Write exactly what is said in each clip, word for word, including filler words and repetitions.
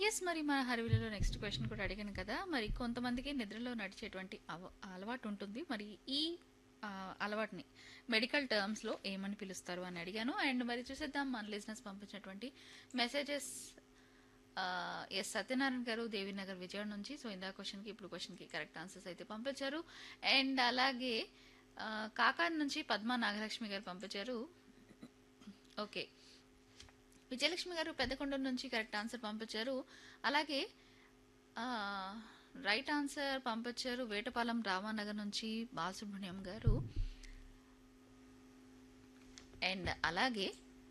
Yes. మరి మన హర్విల్లులో next question కూడా అడిగాను కదా! మరి కొంతమందికి నిద్రలో నడిచేటువంటి అవ అలవాటుంటుంది. మరి ఈ ఆహ్, అలవాటుని మెడికల్ టర్మ్స్‌లో ఏమని పిలుస్తారు అని అడిగాను. అండ్ మరి చూసేద్దాం మన లిజనర్స్ పంపించినటువంటి మెసేజెస్. ఆహ్, ఎస్ సత్యనారాయణ గారు దేవీనగర్ విజయవాడ నుంచి. సో, ఇందాక క్వెషన్‌కి, ఇప్పుడు క్వెషన్‌కి కరెక్ట్ ఆన్సర్స్ అయితే పంపించారు. అండ్ అలాగే ఆహ్, కాకాని నుంచి పద్మా నాగలక్ష్మి గారు పంపించారు. ఓకే. విజయలక్ష్మి గారు పెద్దకొండూరు నుంచి కరెక్ట్ ఆన్సర్ పంపించారు. అలాగే ఆహ్, రైట్ ఆన్సర్ పంపించారు వేటపాలెం రామానగర్ నుంచి బాలసుబ్రహ్మణ్యం గారు. అండ్ అలాగే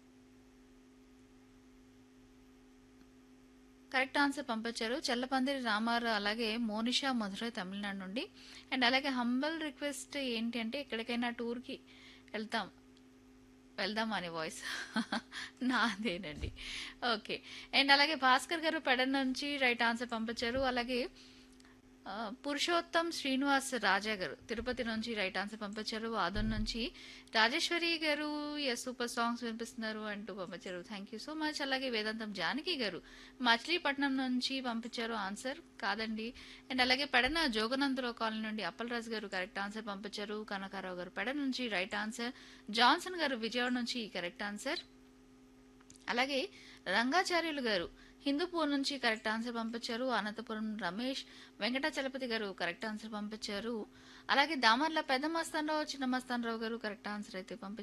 కరెక్ట్ ఆన్సర్ పంపించారు చెల్లపందిరి రామారావు, అలాగే మోనిషా మధురై తమిళనాడు నుండి. అండ్ అలాగే హంబల్ రిక్వెస్ట్ ఏంటి అంటే ఎక్కడికైనా టూర్కి వెళ్తాం వెళ్దాం అనే వాయిస్ నాదేనండి. ఓకే. అండ్ అలాగే భాస్కర్ గారు పెడ నుంచి రైట్ ఆన్సర్ పంపించారు. అలాగే ఆ, పురుషోత్తం శ్రీనివాస్ రాజా గారు తిరుపతి నుంచి రైట్ ఆన్సర్ పంపించారు. ఆదోన్ నుంచి రాజేశ్వరి గారు ఎస్ సూపర్ సాంగ్స్ వినిపిస్తున్నారు అంటూ పంపించారు. Thank you so much. అలాగే వేదాంతం జానకి గారు మచిలీపట్నం నుంచి పంపించారు ఆన్సర్ కాదండి. అండ్ అలాగే పెడన జోగనందరావు కాలనీ నుండి అప్పలరాజు గారు కరెక్ట్ ఆన్సర్ పంపించారు. కనకారావు గారు పెడ నుంచి రైట్ ఆన్సర్. జాన్సన్ గారు విజయవాడ నుంచి కరెక్ట్ ఆన్సర్. అలాగే రంగాచార్యులు గారు హిందూపూర్ నుంచి కరెక్ట్ ఆన్సర్ పంపించారు. అనంతపురం రమేష్ వెంకటాచలపతి గారు కరెక్ట్ ఆన్సర్ పంపించారు. అలాగే దామర్ల పెద్ద మస్తానరావు చిన్న మస్తానరావు గారు కరెక్ట్ ఆన్సర్ అయితే పంపించారు.